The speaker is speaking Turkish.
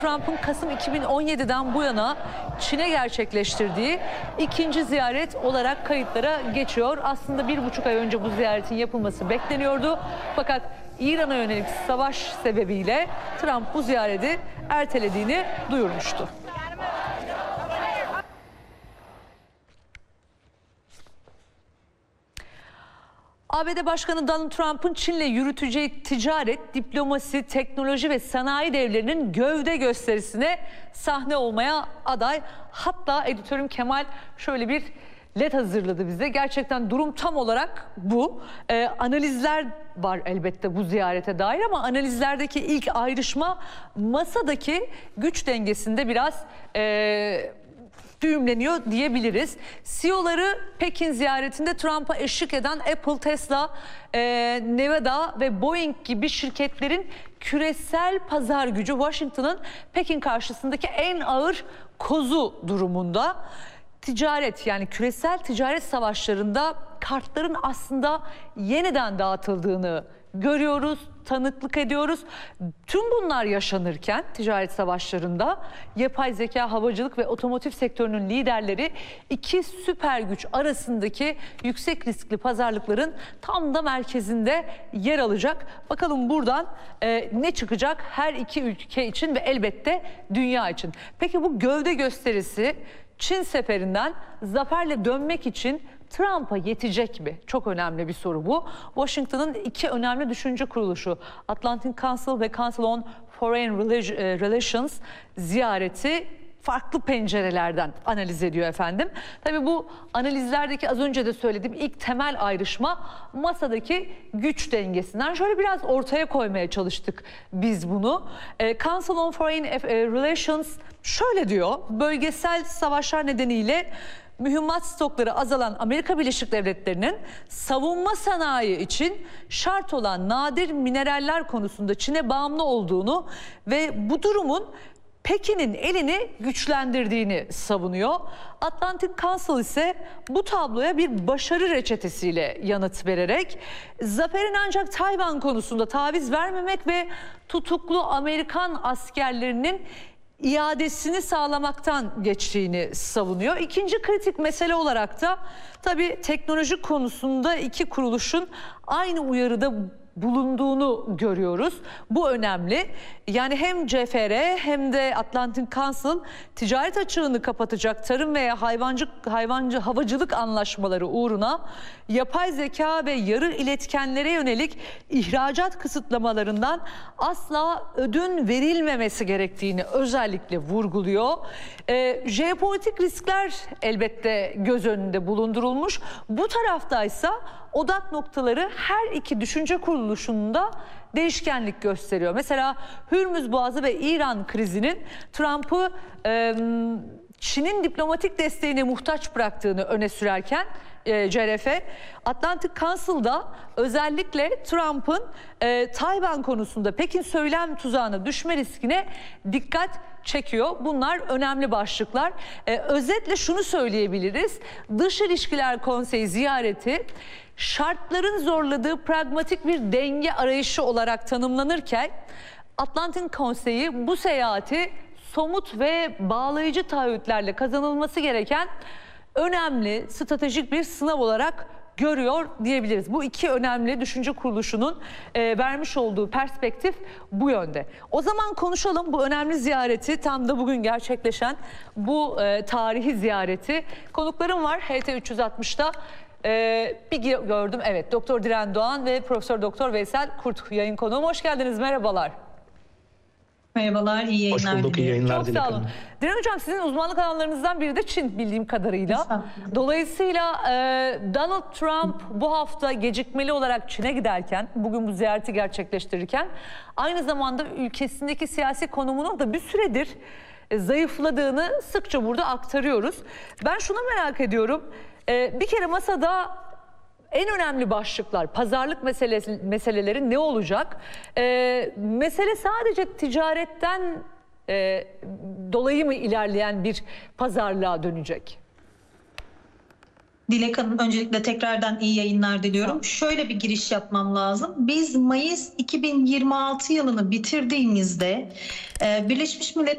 Trump'ın Kasım 2017'den bu yana Çin'e gerçekleştirdiği ikinci ziyaret olarak kayıtlara geçiyor. Aslında 1,5 ay önce bu ziyaretin yapılması bekleniyordu. Fakat İran'a yönelik savaş sebebiyle Trump bu ziyareti ertelediğini duyurmuştu. ABD Başkanı Donald Trump'ın Çin'le yürüteceği ticaret, diplomasi, teknoloji ve sanayi devlerinin gövde gösterisine sahne olmaya aday. Hatta editörüm Kemal şöyle bir led hazırladı bize. Gerçekten durum tam olarak bu. Analizler var elbette bu ziyarete dair ama analizlerdeki ilk ayrışma masadaki güç dengesinde biraz düğümleniyor diyebiliriz. CEO'ları Pekin ziyaretinde Trump'a eşlik eden Apple, Tesla, Nevada ve Boeing gibi şirketlerin küresel pazar gücü Washington'ın Pekin karşısındaki en ağır kozu durumunda. Ticaret, yani küresel ticaret savaşlarında kartların aslında yeniden dağıtıldığını görüyoruz, tanıklık ediyoruz. Tüm bunlar yaşanırken ticaret savaşlarında yapay zeka, havacılık ve otomotiv sektörünün liderleri iki süper güç arasındaki yüksek riskli pazarlıkların tam da merkezinde yer alacak. Bakalım buradan ne çıkacak her iki ülke için ve elbette dünya için. Peki bu gövde gösterisi Çin seferinden zaferle dönmek için Trump'a yetecek mi? Çok önemli bir soru bu. Washington'ın iki önemli düşünce kuruluşu Atlantic Council ve Council on Foreign Relations ziyareti farklı pencerelerden analiz ediyor efendim. Tabii bu analizlerdeki az önce de söylediğim ilk temel ayrışma masadaki güç dengesinden. Şöyle biraz ortaya koymaya çalıştık biz bunu. Council on Foreign Relations şöyle diyor: bölgesel savaşlar nedeniyle mühimmat stokları azalan Amerika Birleşik Devletleri'nin savunma sanayi için şart olan nadir mineraller konusunda Çin'e bağımlı olduğunu ve bu durumun Pekin'in elini güçlendirdiğini savunuyor. Atlantic Council ise bu tabloya bir başarı reçetesiyle yanıt vererek zaferin ancak Tayvan konusunda taviz vermemek ve tutuklu Amerikan askerlerinin iadesini sağlamaktan geçtiğini savunuyor. İkinci kritik mesele olarak da tabii teknoloji konusunda iki kuruluşun aynı uyarıda bulunduğunu görüyoruz. Bu önemli. Yani hem CFR hem de Atlantic Council ticaret açığını kapatacak tarım veya havacılık anlaşmaları uğruna yapay zeka ve yarı iletkenlere yönelik ihracat kısıtlamalarından asla ödün verilmemesi gerektiğini özellikle vurguluyor. Jeopolitik riskler elbette göz önünde bulundurulmuş. Bu taraftaysa odak noktaları her iki düşünce kuruluşunun da değişkenlik gösteriyor. Mesela Hürmüz Boğazı ve İran krizinin Trump'ı Çin'in diplomatik desteğine muhtaç bıraktığını öne sürerken CRF, Atlantic Council'da özellikle Trump'ın Tayvan konusunda Pekin söylem tuzağına düşme riskine dikkat çekiyor. Bunlar önemli başlıklar. Özetle şunu söyleyebiliriz: Dış İlişkiler Konseyi ziyareti şartların zorladığı pragmatik bir denge arayışı olarak tanımlanırken Atlantic Konseyi bu seyahati somut ve bağlayıcı taahhütlerle kazanılması gereken önemli stratejik bir sınav olarak görüyor diyebiliriz. Bu iki önemli düşünce kuruluşunun vermiş olduğu perspektif bu yönde. O zaman konuşalım bu önemli ziyareti, tam da bugün gerçekleşen bu tarihi ziyareti. Konuklarım var HT 360'da. Bir gördüm, evet, Doktor Diren Doğan ve Profesör Doktor Veysel Kurt yayın konuğum. Hoş geldiniz, merhabalar. Merhabalar, iyi yayınlar. Hoş bulduk, iyi yayınlar. Çok sağ olun. Diren Hocam, sizin uzmanlık alanlarınızdan biri de Çin bildiğim kadarıyla. Dolayısıyla Donald Trump bu hafta gecikmeli olarak Çin'e giderken, bugün bu ziyareti gerçekleştirirken aynı zamanda ülkesindeki siyasi konumunun da bir süredir zayıfladığını sıkça burada aktarıyoruz. Ben şunu merak ediyorum. Bir kere masada en önemli başlıklar, pazarlık meseleleri ne olacak? Mesele sadece ticaretten dolayı mı ilerleyen bir pazarlığa dönecek? Dilek Hanım, öncelikle tekrardan iyi yayınlar diliyorum. Şöyle bir giriş yapmam lazım. Biz Mayıs 2026 yılını bitirdiğimizde Birleşmiş Milletler